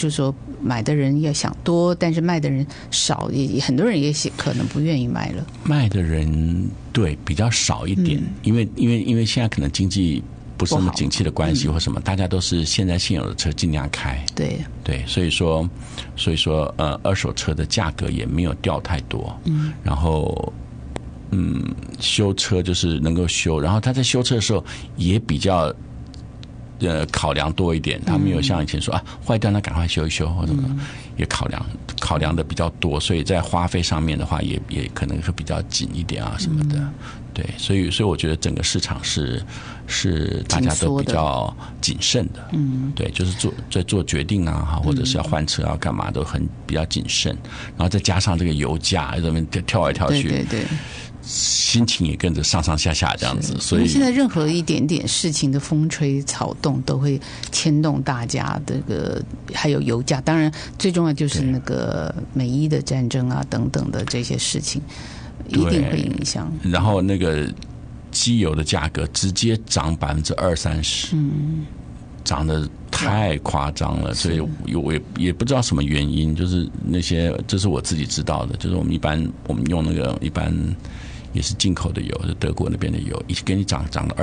就是说买的人要想多，但是卖的人少，也很多人也可能不愿意买了。卖的人对比较少一点，因为现在可能经济不是那么景气的关系或什么，大家都是现在现有的车尽量开。 对， 所以说二手车的价格也没有掉太多。然后修车就是能够修，然后他在修车的时候也比较考量多一点，他没有像以前说坏掉那赶快修一修或什么的，也考量的比较多，所以在花费上面的话也可能会比较紧一点什么的。对，所以我觉得整个市场是大家都比较谨慎的。对，就是在做决定或者是要换车干嘛都比较谨慎，然后再加上这个油价在那边跳来跳去，对。心情也跟着上上下下这样子，所以现在任何一点点事情的风吹草动都会牵动大家这个，还有油价，当然最重要就是那个美伊的战争等等的这些事情，一定会影响。 然后那个机油的价格直接涨20%-30%，涨得太夸张了，所以我也不知道什么原因，就是那些这是我自己知道的，就是我们用那个一般。也是进口的油，就德国那边的油，给你涨了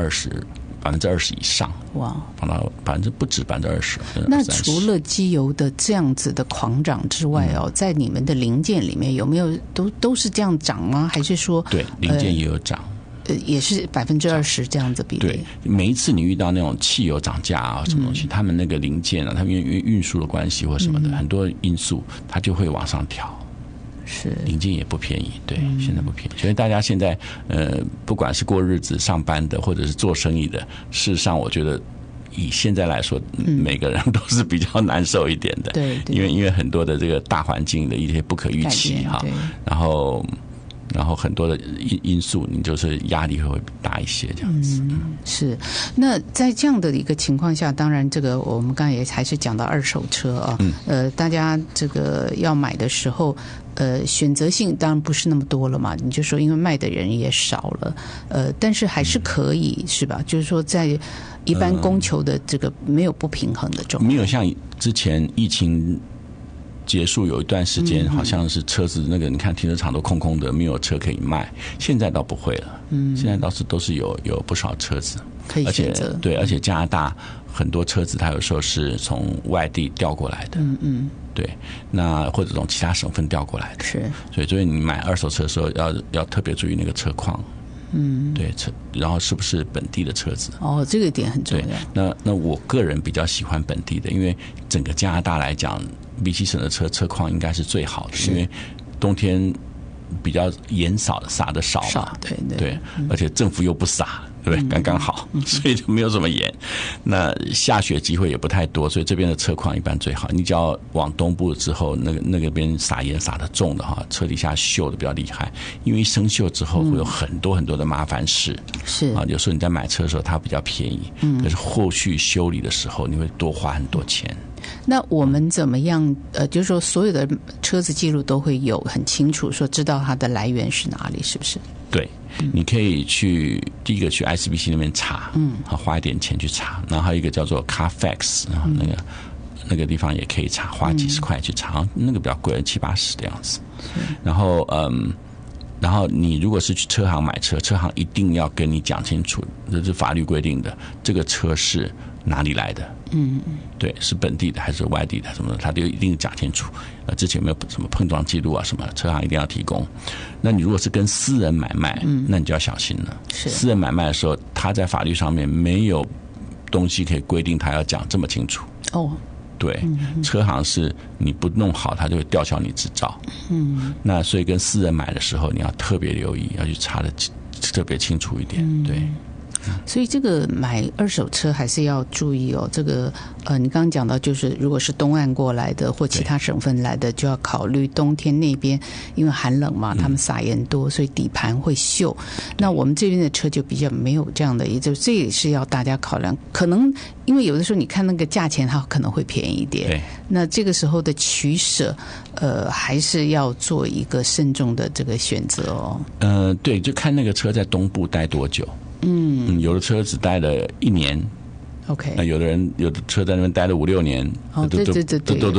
20%以上，哇，涨到不止20%。 那除了机油的这样子的狂涨之外在你们的零件里面有没有都是这样涨吗？还是说对零件也有涨？ 也是20%这样子比例。 对，每一次你遇到那种汽油涨价什么东西，他们那个零件他们因为运输的关系或什么的，很多因素，它就会往上调。 是零件也不便宜，对，现在不便宜，所以大家现在不管是过日子上班的，或者是做生意的，事实上我觉得以现在来说，每个人都是比较难受一点的， 对， 因为很多的这个大环境的一些不可预期然后很多的因素，你就是压力会大一些这样子。 是。那在这样的一个情况下，当然这个我们刚才也还是讲到二手车大家这个要买的时候，选择性当然不是那么多了嘛。你就说因为卖的人也少了，但是还是可以是吧？就是说在一般供求的这个没有不平衡的状态， 没有像之前疫情结束有一段时间，好像是车子那个你看停车场都空空的，没有车可以卖。现在倒不会了，现在倒是都是有不少车子可以选择。 对，而且加拿大很多车子它有时候是从外地调过来的，对，那或者从其他省份调过来的， 是。 所以你买二手车的时候要特别注意那个车况。对，然后是不是本地的车子？ 这个点很重要。那我个人比较喜欢本地的，因为整个加拿大来讲，比起省的车况应该是最好的，因为冬天比较盐撒的少嘛，对，而且政府又不撒，对不对？刚刚好，所以就没有什么盐。那下雪机会也不太多，所以这边的车况一般最好。你只要往东部之后，那个边撒盐撒得重的车底下锈的比较厉害，因为一生锈之后会有很多很多的麻烦事。 是有时候你在买车的时候它比较便宜，可是后续修理的时候你会多花很多钱。 那我们怎么样就是说所有的车子记录都会有很清楚说知道它的来源是哪里，是不是？ 对，你可以第一个去 ICBC 那边查，花一点钱去查，然后还有一个叫做 Carfax， 然后那个地方也可以查，花几十块去查，那个比较贵，70-80的样子。然后你如果是去车行买车，车行一定要跟你讲清楚，这是法律规定的，这个车是哪里来的，对，是本地的还是外地的什么的，他就一定讲清楚。之前有没有什么碰撞记录什么，车行一定要提供。那你如果是跟私人买卖，那你就要小心了。私人买卖的时候，他在法律上面没有东西可以规定他要讲这么清楚。对，车行是你不弄好，他就会吊销你执照。那所以跟私人买的时候，你要特别留意，要去查的特别清楚一点。对。 所以这个买二手车还是要注意这个你刚刚讲到就是如果是东岸过来的或其他省份来的，就要考虑冬天那边因为寒冷嘛，他们撒盐多，所以底盘会锈。那我们这边的车就比较没有这样的，这也是要大家考量。可能因为有的时候你看那个价钱它可能会便宜一点，对，那这个时候的取舍还是要做一个慎重的这个选择对，就看那个车在东部待多久。有的车只待了1年， OK， 那有的车在那边待了5-6年， 对，